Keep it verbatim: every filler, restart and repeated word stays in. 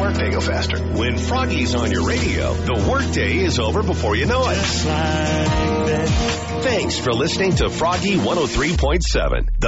They go faster. When Froggy's on your radio, the workday is over before you know it. Just like that. Thanks for listening to Froggy one oh three point seven.